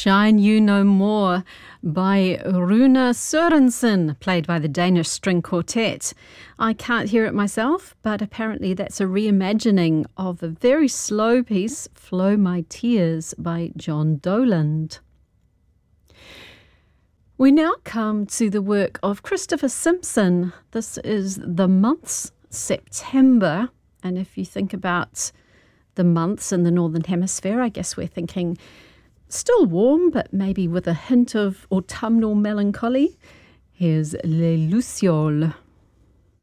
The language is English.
Shine You No More by Rune Sørensen, played by the Danish String Quartet. I can't hear it myself, but apparently that's a reimagining of a very slow piece, Flow My Tears by John Doland. We now come to the work of Christopher Simpson. This is the month's September, and if you think about the months in the Northern Hemisphere, I guess we're thinking still warm, but maybe with a hint of autumnal melancholy. Here's Les Lucioles.